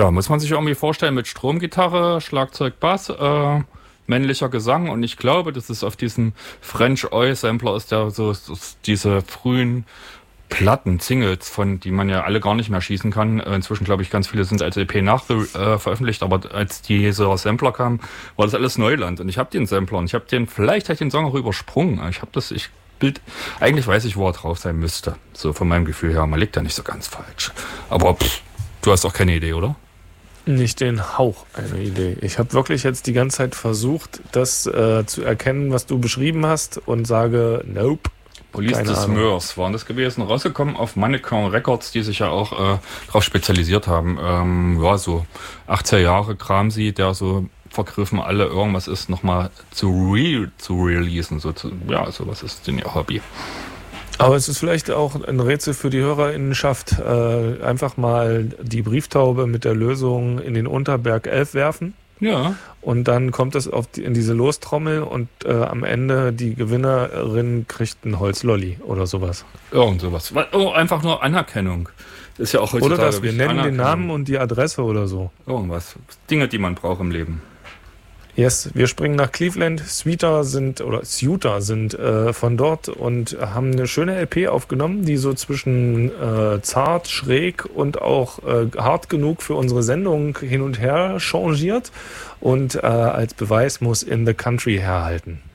Ja, muss man sich irgendwie vorstellen mit Stromgitarre, Schlagzeug, Bass, männlicher Gesang und ich glaube, das ist auf diesem French Oil Sampler ist der so diese frühen Platten, Singles, von die man ja alle gar nicht mehr schießen kann. Inzwischen glaube ich, ganz viele sind als EP veröffentlicht, aber als dieser Sampler kam, war das alles Neuland und ich habe den Sampler und vielleicht habe ich den Song auch übersprungen. Eigentlich weiß ich, wo er drauf sein müsste. So von meinem Gefühl her, man liegt ja nicht so ganz falsch. Aber du hast auch keine Idee, oder? Nicht den Hauch einer Idee. Ich habe wirklich jetzt die ganze Zeit versucht, das zu erkennen, was du beschrieben hast und sage, nope. Police des Meurs waren das gewesen, rausgekommen auf Mannequin Records, die sich ja auch darauf spezialisiert haben. So 80er Jahre Kram der so vergriffen alle irgendwas ist, nochmal zu releasen. Sowas ist denn ihr Hobby. Aber es ist vielleicht auch ein Rätsel für die HörerInnenschaft, einfach mal die Brieftaube mit der Lösung in den Unterberg 11 werfen. Ja. Und dann kommt es in diese Lostrommel und am Ende die Gewinnerin kriegt ein Holzlolli oder sowas. Irgend sowas. Einfach nur Anerkennung. Das ist ja auch heutzutage. Oder das, wir nennen den Namen und die Adresse oder so. Irgendwas. Dinge, die man braucht im Leben. Yes, wir springen nach Cleveland. Suiter sind von dort und haben eine schöne LP aufgenommen, die so zwischen zart, schräg und auch hart genug für unsere Sendung hin und her changiert und als Beweis muss In the Country herhalten.